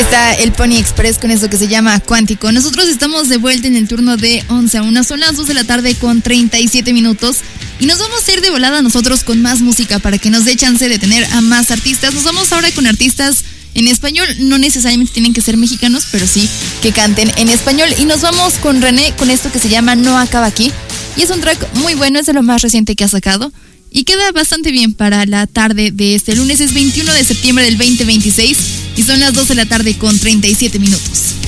Está el Pony Express con eso que se llama Cuántico. Nosotros estamos de vuelta en el turno de 11 a 1. Son las 2 de la tarde con 37 minutos. Y nos vamos a ir de volada nosotros con más música para que nos dé chance de tener a más artistas. Nos vamos ahora con artistas en español. No necesariamente tienen que ser mexicanos, pero sí que canten en español. Y nos vamos con René con esto que se llama No Acaba Aquí. Y es un track muy bueno, es de lo más reciente que ha sacado. Y queda bastante bien para la tarde de este lunes. Es 21 de septiembre del 2026 y son las 2 de la tarde con 37 minutos.